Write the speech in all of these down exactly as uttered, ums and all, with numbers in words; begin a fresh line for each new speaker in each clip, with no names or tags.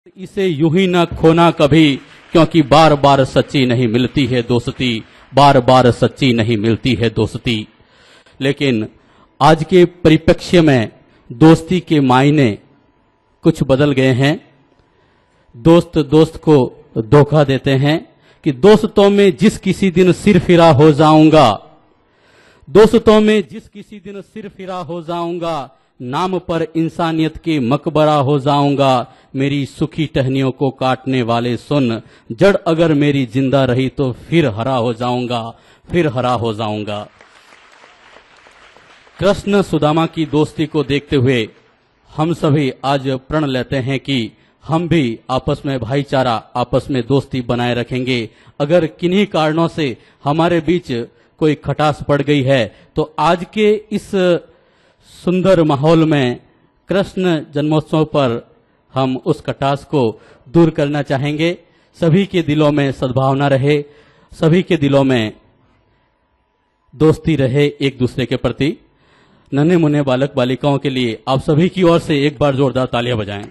इसे यूं ही न खोना कभी, क्योंकि बार बार सच्ची नहीं मिलती है दोस्ती, बार बार सच्ची नहीं मिलती है दोस्ती। लेकिन आज के परिप्रेक्ष्य में दोस्ती के मायने कुछ बदल गए हैं। दोस्त दोस्त को धोखा देते हैं कि दोस्तों में जिस किसी दिन सिर फिरा हो जाऊंगा, दोस्तों में जिस किसी दिन सिर फिरा हो जाऊंगा, नाम पर इंसानियत के मकबरा हो जाऊंगा। मेरी सुखी टहनियों को काटने वाले सुन, जड़ अगर मेरी जिंदा रही तो फिर हरा हो जाऊंगा, फिर हरा हो जाऊंगा। कृष्ण सुदामा की दोस्ती को देखते हुए हम सभी आज प्रण लेते हैं कि हम भी आपस में भाईचारा, आपस में दोस्ती बनाए रखेंगे। अगर किन्हीं कारणों से हमारे बीच कोई खटास पड़ गई है तो आज के इस सुंदर माहौल में कृष्ण जन्मोत्सव पर हम उस खटास को दूर करना चाहेंगे। सभी के दिलों में सद्भावना रहे, सभी के दिलों में दोस्ती रहे एक दूसरे के प्रति। नन्हे मुन्ने बालक बालिकाओं के लिए आप सभी की ओर से एक बार जोरदार तालियां बजाएं।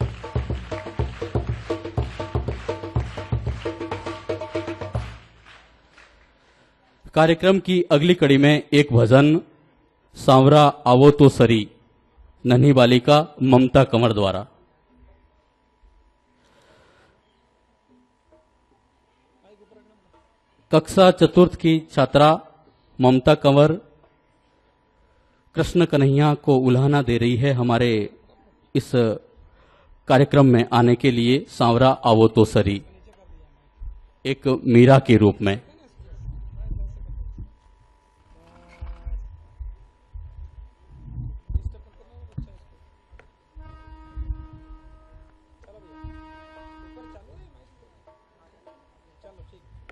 कार्यक्रम की अगली कड़ी में एक भजन सांवरा आवो तो सरी, नन्ही बालिका ममता कंवर द्वारा। कक्षा चतुर्थ की छात्रा ममता कंवर कृष्ण कन्हैया को उल्हाना दे रही है हमारे इस कार्यक्रम में आने के लिए। सांवरा आवो तो सरी एक मीरा के रूप में।
चलो ठीक।